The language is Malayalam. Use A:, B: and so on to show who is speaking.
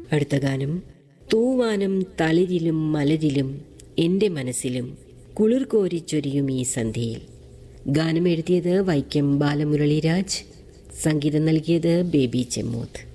A: അടുത്ത ഗാനം തൂവാനം തളിരിലും മലരിലും എൻ്റെ മനസ്സിലും കുളിർ കോരിച്ചൊരിയും ഈ സന്ധ്യയിൽ. ഗാനം എഴുതിയത് വൈക്കം ബാലമുരളിരാജ്, സംഗീതം നൽകിയത് ബേബി ചെമ്മോത്ത്.